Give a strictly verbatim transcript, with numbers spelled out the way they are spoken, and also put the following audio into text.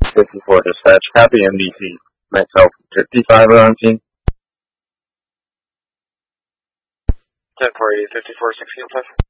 fifty-four dispatch. Copy M D T. Myself, fifty-five on scene. ten four eight, fifty-four, sixteen, five.